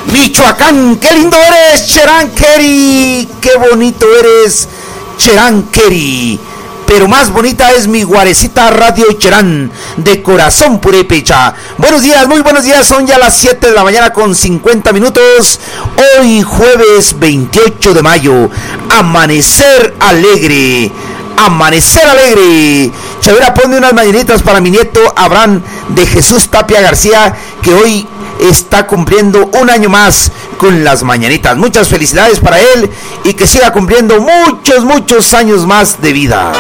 Michoacán, qué lindo eres, Cheranqueri, qué bonito eres, Cheranqueri. Pero más bonita es mi guarecita Radio Cherán, de corazón purépecha. Buenos días, muy buenos días, son ya las 7 de la mañana con 50 minutos. Hoy jueves 28 de mayo, amanecer alegre. Amanecer alegre. Chavera, ponme unas mañanitas para mi nieto Abraham de Jesús Tapia García, que hoy está cumpliendo un año más con las mañanitas. Muchas felicidades para él y que siga cumpliendo muchos años más de vida.